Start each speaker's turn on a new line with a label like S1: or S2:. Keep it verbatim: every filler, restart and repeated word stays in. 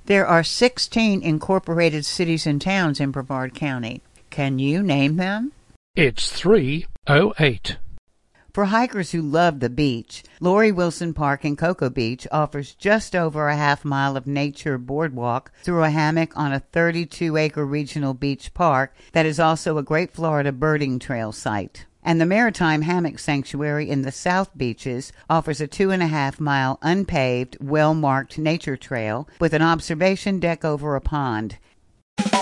S1: There are sixteen incorporated cities and towns in Brevard County. Can you name them?
S2: It's three oh eight.
S1: For hikers who love the beach, Lori Wilson Park in Cocoa Beach offers just over a half mile of nature boardwalk through a hammock on a thirty-two acre regional beach park that is also a Great Florida birding trail site. And the Maritime Hammock Sanctuary in the South Beaches offers a two and a half mile unpaved, well-marked nature trail with an observation deck over a pond.